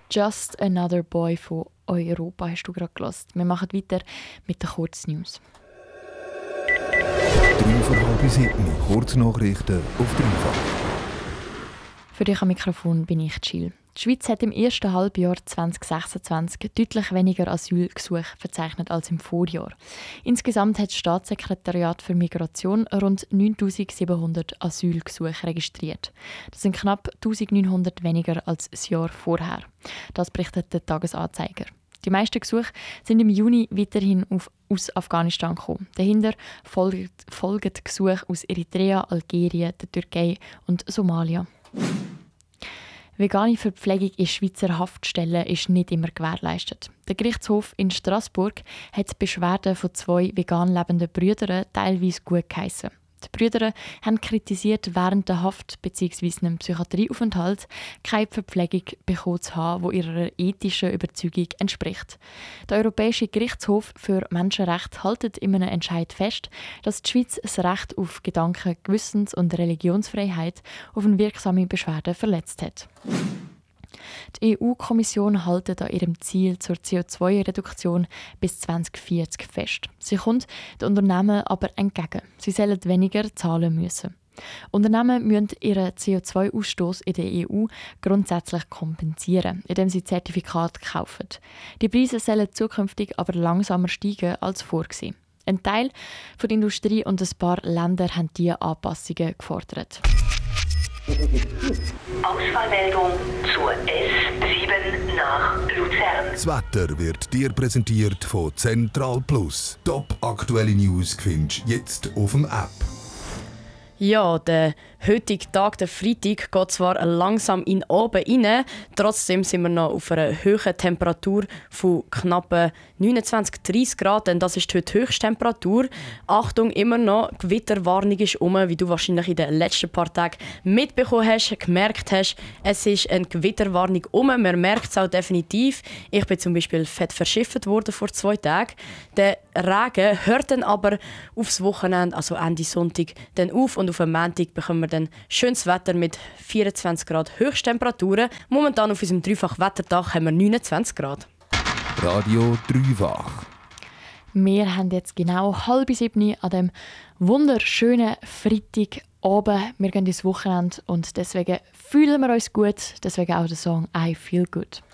«Just Another Boy» von Europa hast du gerade gehört. Wir machen weiter mit den Kurznews. 6:03, Kurznachrichten auf dreifach. Für dich am Mikrofon bin ich Jill. Die Schweiz hat im ersten Halbjahr 2026 deutlich weniger Asylgesuche verzeichnet als im Vorjahr. Insgesamt hat das Staatssekretariat für Migration rund 9'700 Asylgesuche registriert. Das sind knapp 1'900 weniger als das Jahr vorher. Das berichtet der Tagesanzeiger. Die meisten Gesuche sind im Juni weiterhin aus Afghanistan gekommen. Dahinter folgen Gesuche aus Eritrea, Algerien, der Türkei und Somalia. Vegane Verpflegung in Schweizer Haftstellen ist nicht immer gewährleistet. Der Gerichtshof in Straßburg hat die Beschwerden von 2 vegan lebenden Brüdern teilweise gut geheissen. Die Brüder haben kritisiert, während der Haft bzw. einem Psychiatrieaufenthalt keine Verpflegung bekommen zu haben, die ihrer ethischen Überzeugung entspricht. Der Europäische Gerichtshof für Menschenrechte hält in einem Entscheid fest, dass die Schweiz das Recht auf Gedanken-, Gewissens- und Religionsfreiheit auf eine wirksame Beschwerde verletzt hat. Die EU-Kommission hält an ihrem Ziel zur CO2-Reduktion bis 2040 fest. Sie kommt den Unternehmen aber entgegen. Sie sollen weniger zahlen müssen. Unternehmen müssen ihren CO2-Ausstoß in der EU grundsätzlich kompensieren, indem sie Zertifikate kaufen. Die Preise sollen zukünftig aber langsamer steigen als vorgesehen. Ein Teil der Industrie und ein paar Länder haben diese Anpassungen gefordert. Ausfallmeldung zur S7 nach Luzern. Das Wetter wird dir präsentiert von Central Plus. Top aktuelle News findest du jetzt auf dem App. Ja, der heutige Tag, der Freitag, geht zwar langsam in oben rein, trotzdem sind wir noch auf einer hohen Temperatur von knapp 29-30 Grad, denn das ist heute die Höchsttemperatur. Achtung, immer noch, Gewitterwarnung ist um, wie du wahrscheinlich in den letzten paar Tagen mitbekommen hast, gemerkt hast. Es ist eine Gewitterwarnung um, man merkt es auch definitiv. Ich bin zum Beispiel fett verschifft worden vor 2 Tagen. Der Regen hört dann aber aufs Wochenende, also Ende Sonntag, dann auf und auf am Montag bekommen wir dann schönes Wetter mit 24 Grad Höchsttemperaturen. Momentan auf unserem Dreifach-Wetterdach haben wir 29 Grad. Radio Dreifach. Wir haben jetzt genau 6:30 an dem wunderschönen Freitagabend. Wir gehen ins Wochenende und deswegen fühlen wir uns gut. Deswegen auch der Song «I Feel Good».